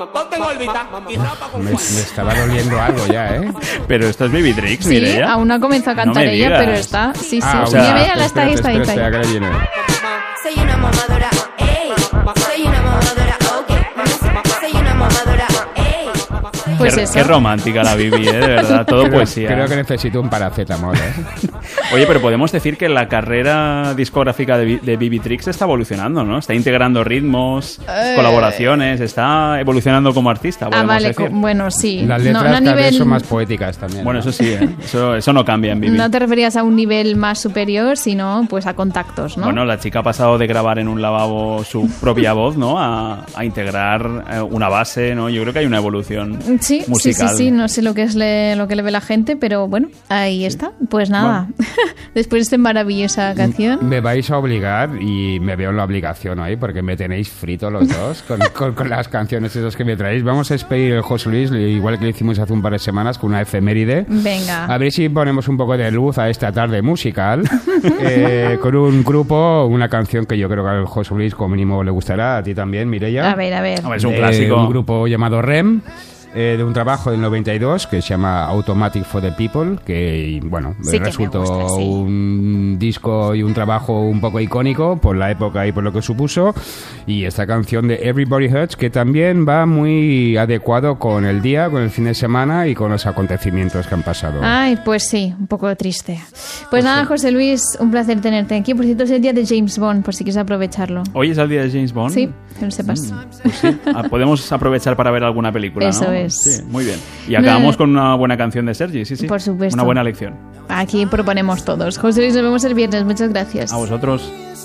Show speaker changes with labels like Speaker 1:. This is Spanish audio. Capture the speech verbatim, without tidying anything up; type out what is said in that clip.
Speaker 1: ponte gordita y rapa con
Speaker 2: Me, me estaba doliendo algo ya, ¿eh?
Speaker 3: Pero esto es Baby Tricks,
Speaker 4: Sí,
Speaker 3: Mireia.
Speaker 4: aún no comenzó a cantar
Speaker 3: No me
Speaker 4: ella,
Speaker 3: digas.
Speaker 4: pero está. Sí, sí.
Speaker 2: Ah,
Speaker 3: o sea,
Speaker 4: Mira, mira, la está ahí, está
Speaker 2: espera,
Speaker 4: ahí,
Speaker 2: espera,
Speaker 4: está ahí.
Speaker 2: espera, que le viene.
Speaker 5: Soy una mamadora, ey. Soy una mamadora, ok. Soy una mamadora, ey.
Speaker 4: Pues
Speaker 3: qué,
Speaker 4: eso.
Speaker 3: qué romántica la Bibi, ¿eh? De verdad, todo
Speaker 2: Creo,
Speaker 3: poesía.
Speaker 2: creo que necesito un paracetamol, ¿eh?
Speaker 3: Oye, pero podemos decir que la carrera discográfica de, Bi- de Bibi Tricks está evolucionando, ¿no? Está integrando ritmos,
Speaker 4: Eh.
Speaker 3: colaboraciones, está evolucionando como artista,
Speaker 4: Ah,
Speaker 3: podemos
Speaker 4: vale,
Speaker 3: decir.
Speaker 4: co- bueno, sí.
Speaker 2: Las
Speaker 4: No,
Speaker 2: letras
Speaker 4: no a
Speaker 2: cada vez
Speaker 4: nivel...
Speaker 2: son más poéticas también.
Speaker 3: Bueno,
Speaker 2: ¿no?
Speaker 3: eso sí, ¿eh? Eso, eso no cambia en Bibi.
Speaker 4: No te referías a un nivel más superior, sino pues a contactos, ¿no?
Speaker 3: Bueno, la chica ha pasado de grabar en un lavabo su propia voz, ¿no? A, a integrar eh, una base, ¿no? Yo creo que hay una evolución
Speaker 4: Sí, sí,
Speaker 3: musical.
Speaker 4: sí, sí, no sé lo que es le- lo que le ve la gente, pero bueno, ahí está. Pues nada, después de esta maravillosa canción.
Speaker 2: Me vais a obligar, y me veo en la obligación ahí, porque me tenéis frito los dos con, con- con las canciones esas que me traéis. Vamos a despedir el José Luis, igual que lo hicimos hace un par de semanas, con una efeméride.
Speaker 4: Venga.
Speaker 2: A ver si ponemos un poco de luz a esta tarde musical, eh, con un grupo, una canción que yo creo que al José Luis como mínimo le gustará, a ti también, Mireia.
Speaker 4: A ver, a ver.
Speaker 3: A ver, es un
Speaker 2: Eh,
Speaker 3: clásico.
Speaker 2: un grupo llamado R E M, eh, de un trabajo del noventa y dos que se llama Automatic for the People, que, bueno,
Speaker 4: Sí que me
Speaker 2: resultó
Speaker 4: gusta, sí.
Speaker 2: un disco y un trabajo un poco icónico por la época y por lo que supuso. Y esta canción de Everybody Hurts, que también va muy adecuado con el día, con el fin de semana y con los acontecimientos que han pasado.
Speaker 4: Ay, pues sí, un poco triste. Pues nada, José Luis, un placer tenerte aquí. Por cierto, es el día de James Bond, por si quieres aprovecharlo.
Speaker 3: Hoy es el día de James Bond.
Speaker 4: Sí, que lo sepas.
Speaker 3: Pues sí. Ah, podemos aprovechar para ver alguna película,
Speaker 4: Eso
Speaker 3: ¿no?
Speaker 4: es.
Speaker 3: Sí, muy bien. Y acabamos
Speaker 4: No.
Speaker 3: con una buena canción de Sergi, sí, sí.
Speaker 4: Por supuesto.
Speaker 3: Una buena lección.
Speaker 4: Aquí proponemos todos. José Luis, nos vemos el viernes. Muchas gracias.
Speaker 3: A vosotros.